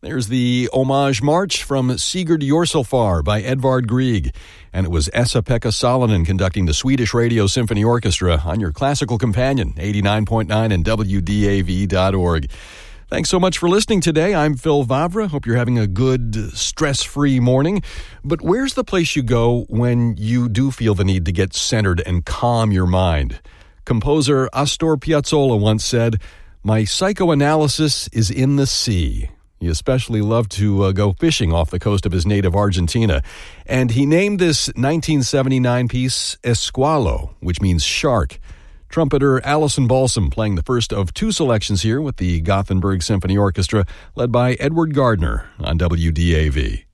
There's the Homage March from Sigurd Jorsalfar by Edvard Grieg. And it was Esa-Pekka Salonen conducting the Swedish Radio Symphony Orchestra on your classical companion, 89.9 and WDAV.org. Thanks so much for listening today. I'm Phil Vavra. Hope you're having a good, stress-free morning. But where's the place you go when you do feel the need to get centered and calm your mind? Composer Astor Piazzolla once said, "My psychoanalysis is in the sea." He especially loved to go fishing off the coast of his native Argentina. And he named this 1979 piece Esqualo, which means shark. Trumpeter Alison Balsam playing the first of two selections here with the Gothenburg Symphony Orchestra, led by Edward Gardner on WDAV.